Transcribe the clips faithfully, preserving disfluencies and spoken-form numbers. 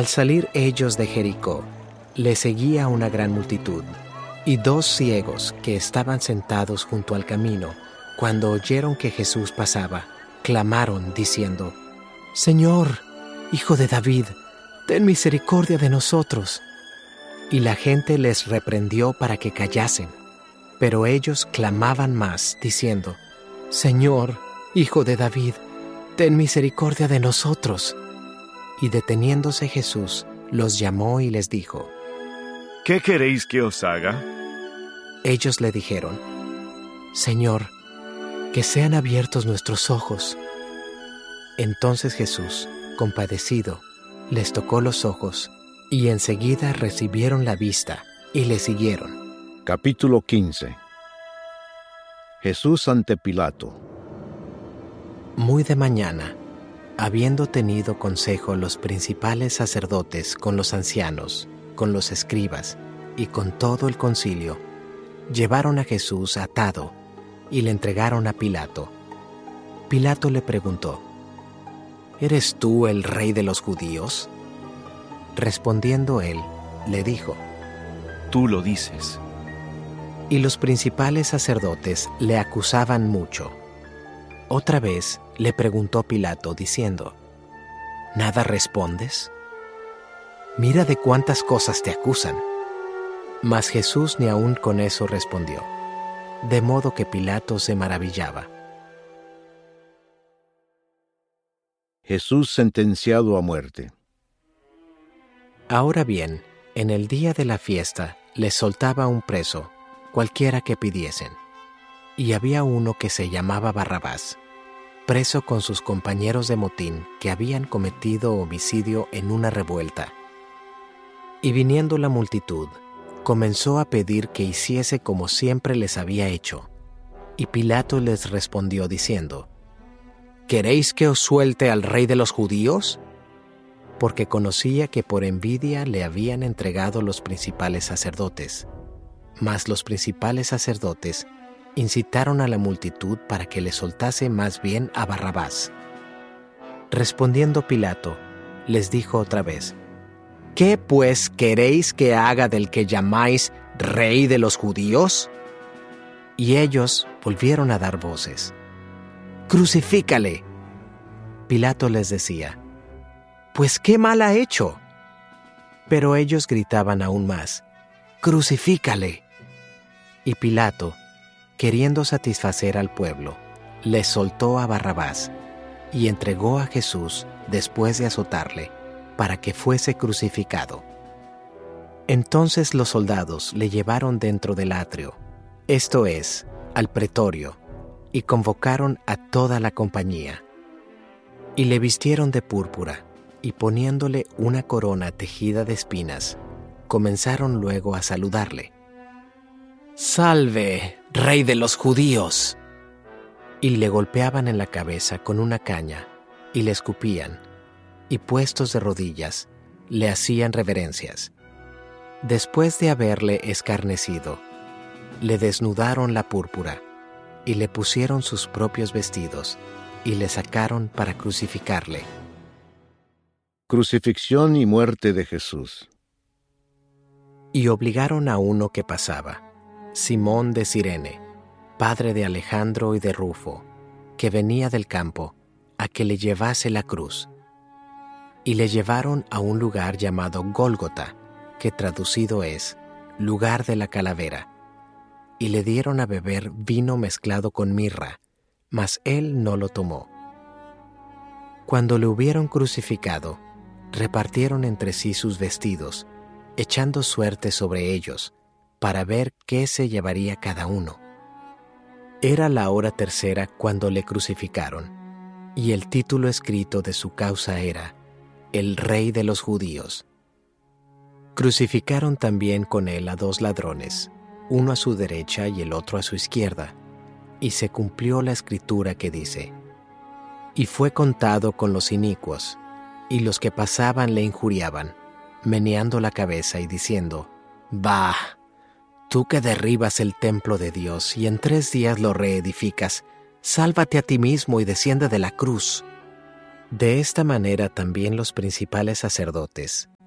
Al salir ellos de Jericó, le seguía una gran multitud, y dos ciegos que estaban sentados junto al camino, cuando oyeron que Jesús pasaba, clamaron diciendo: «Señor, Hijo de David, ten misericordia de nosotros». Y la gente les reprendió para que callasen. Pero ellos clamaban más, diciendo: «Señor, Hijo de David, ten misericordia de nosotros». Y deteniéndose Jesús, los llamó y les dijo: ¿Qué queréis que os haga? Ellos le dijeron: «Señor, que sean abiertos nuestros ojos». Entonces Jesús, compadecido, les tocó los ojos, y enseguida recibieron la vista, y le siguieron. Capítulo quince. Jesús ante Pilato. Muy de mañana, habiendo tenido consejo los principales sacerdotes con los ancianos, con los escribas y con todo el concilio, llevaron a Jesús atado y le entregaron a Pilato. Pilato le preguntó: «¿Eres tú el rey de los judíos?». Respondiendo él, le dijo: Tú lo dices. Y los principales sacerdotes le acusaban mucho. Otra vez le preguntó Pilato, diciendo: ¿Nada respondes? Mira de cuántas cosas te acusan. Mas Jesús ni aun con eso respondió, de modo que Pilato se maravillaba. Jesús sentenciado a muerte. Ahora bien, en el día de la fiesta les soltaba un preso, cualquiera que pidiesen. Y había uno que se llamaba Barrabás, preso con sus compañeros de motín que habían cometido homicidio en una revuelta. Y viniendo la multitud, comenzó a pedir que hiciese como siempre les había hecho. Y Pilato les respondió diciendo: ¿Queréis que os suelte al rey de los judíos? Porque conocía que por envidia le habían entregado los principales sacerdotes. Mas los principales sacerdotes incitaron a la multitud para que le soltase más bien a Barrabás. Respondiendo Pilato, les dijo otra vez: ¿Qué pues queréis que haga del que llamáis rey de los judíos? Y ellos volvieron a dar voces: ¡Crucifícale! Pilato les decía: ¿Pues qué mal ha hecho? Pero ellos gritaban aún más: ¡Crucifícale! Y Pilato, queriendo satisfacer al pueblo, les soltó a Barrabás y entregó a Jesús después de azotarle, para que fuese crucificado. Entonces los soldados le llevaron dentro del atrio, esto es, al pretorio, y convocaron a toda la compañía. Y le vistieron de púrpura, y poniéndole una corona tejida de espinas, comenzaron luego a saludarle: «¡Salve, rey de los judíos!». Y le golpeaban en la cabeza con una caña, y le escupían, y puestos de rodillas, le hacían reverencias. Después de haberle escarnecido, le desnudaron la púrpura, y le pusieron sus propios vestidos, y le sacaron para crucificarle. Crucifixión y muerte de Jesús. Y obligaron a uno que pasaba, Simón de Cirene, padre de Alejandro y de Rufo, que venía del campo, a que le llevase la cruz. Y le llevaron a un lugar llamado Gólgota, que traducido es lugar de la calavera, y le dieron a beber vino mezclado con mirra, mas él no lo tomó. Cuando le hubieron crucificado, repartieron entre sí sus vestidos, echando suerte sobre ellos, para ver qué se llevaría cada uno. Era la hora tercera cuando le crucificaron, y el título escrito de su causa era: El Rey de los Judíos. Crucificaron también con él a dos ladrones, uno a su derecha y el otro a su izquierda, y se cumplió la escritura que dice: Y fue contado con los inicuos, y los que pasaban le injuriaban, meneando la cabeza y diciendo: «Bah, tú que derribas el templo de Dios y en tres días lo reedificas, sálvate a ti mismo y desciende de la cruz». De esta manera también los principales sacerdotes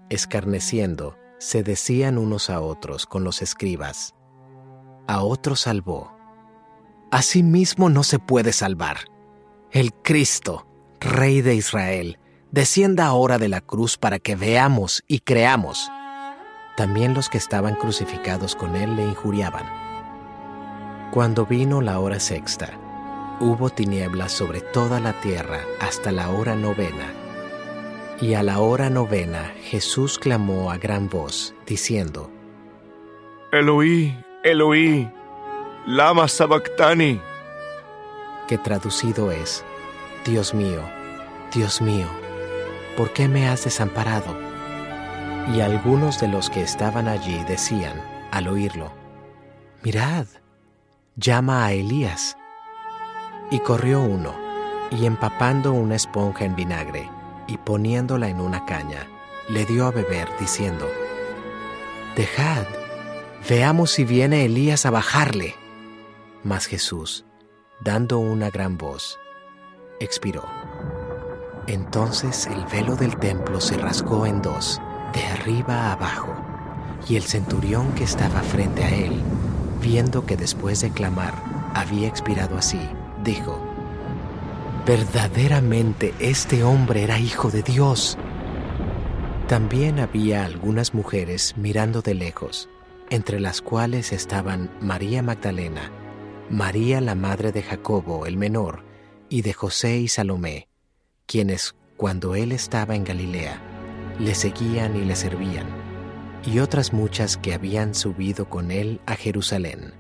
escarneciendo, se decían unos a otros con los escribas: a otro salvó, a sí mismo no se puede salvar. El Cristo, Rey de Israel, descienda ahora de la cruz para que veamos y creamos. También los que estaban crucificados con él le injuriaban. Cuando vino la hora sexta, hubo tinieblas sobre toda la tierra hasta la hora novena. Y a la hora novena Jesús clamó a gran voz, diciendo: Eloí, Eloí, lama sabactani. que traducido es: Dios mío, Dios mío, ¿por qué me has desamparado? Y algunos de los que estaban allí decían, al oírlo: mirad, llama a Elías. Y corrió uno, y empapando una esponja en vinagre, y poniéndola en una caña, le dio a beber, diciendo: dejad, veamos si viene Elías a bajarle. Mas Jesús, dando una gran voz, expiró. Entonces el velo del templo se rasgó en dos, de arriba a abajo, y el centurión que estaba frente a él, viendo que después de clamar había expirado así, dijo: verdaderamente este hombre era hijo de Dios. También había algunas mujeres mirando de lejos, entre las cuales estaban María Magdalena, María la madre de Jacobo el menor, y de José y Salomé, quienes, cuando él estaba en Galilea, le seguían y le servían, y otras muchas que habían subido con él a Jerusalén.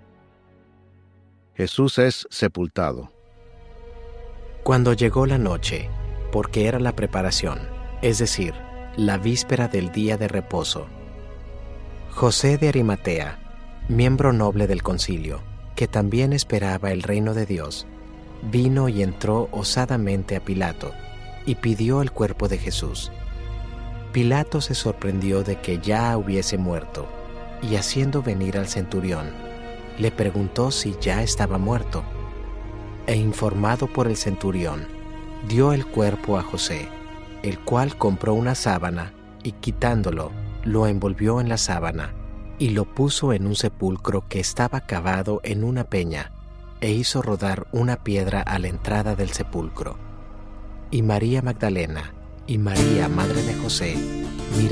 Jesús es sepultado. Cuando llegó la noche, porque era la preparación, es decir, la víspera del día de reposo, José de Arimatea, miembro noble del concilio, que también esperaba el reino de Dios, vino y entró osadamente a Pilato, y pidió el cuerpo de Jesús. Pilato se sorprendió de que ya hubiese muerto, y haciendo venir al centurión, le preguntó si ya estaba muerto. E informado por el centurión, dio el cuerpo a José, el cual compró una sábana, y quitándolo, lo envolvió en la sábana, y lo puso en un sepulcro que estaba cavado en una peña, e hizo rodar una piedra a la entrada del sepulcro. Y María Magdalena y María, madre de José,